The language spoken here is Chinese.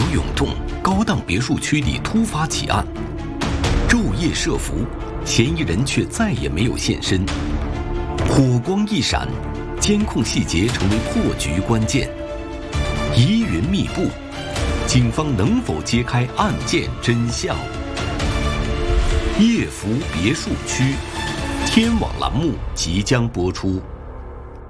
流涌动，高档别墅区里突发奇案，昼夜设伏，嫌疑人却再也没有现身。火光一闪，监控细节成为破局关键。疑云密布，警方能否揭开案件真相？夜伏别墅区，天网栏目即将播出。